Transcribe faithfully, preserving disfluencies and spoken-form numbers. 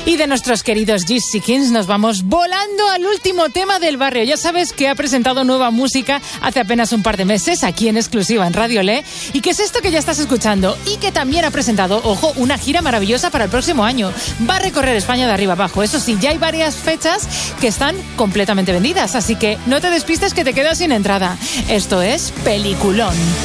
Y de nuestros queridos Gypsy Kings nos vamos volando al último tema del barrio. Ya sabes que ha presentado nueva música hace apenas un par de meses aquí en exclusiva en Radio Le. ¿Y qué es esto que ya estás escuchando? Y que también ha presentado, ojo, una gira maravillosa para el próximo año. Va a recorrer España de arriba abajo. Eso sí, ya hay varias fechas que están completamente vendidas. Así que no te despistes que te quedas sin entrada. Esto es Peliculón.